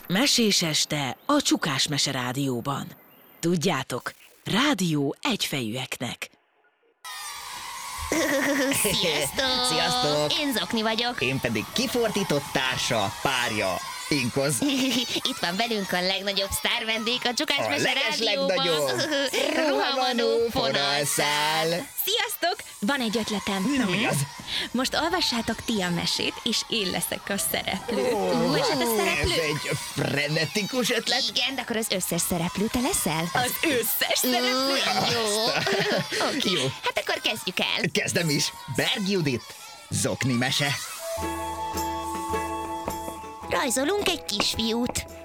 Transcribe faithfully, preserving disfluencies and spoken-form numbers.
Mesés este a Csukás Mese Rádióban. Tudjátok, rádió egyfejűeknek. Sziasztok! Sziasztok! Én Zokni vagyok. Én pedig kifordított társa, párja, Inkoz. Itt van velünk a legnagyobb sztárvendég a Csukás A Mese Rádióban. legeslegnagyobb Rohamanó fonalszál. Sziasztok! Van egy ötletem. Na, mi az? Most olvassátok ti a mesét, és én leszek a szereplő. Ó, És hát a ez szereplő? egy frenetikus ötlet. Igen, de akkor az összes szereplő te leszel? Az összes szereplő? Jó. Oké. Jó. Hát akkor kezdjük el. Kezdem is. Berg Judit, Zokni mese. Rajzolunk egy kisfiút.